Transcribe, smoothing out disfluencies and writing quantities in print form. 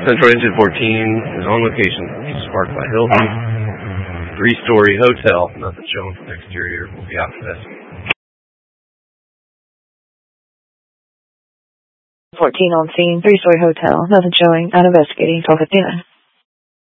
Central Engine 14 is on location. Sparked by Hilton. 3-story hotel. Nothing showing from the exterior. We'll be out for this. 14 on scene. 3-story hotel. Nothing showing. Out investigating. Talk Athena.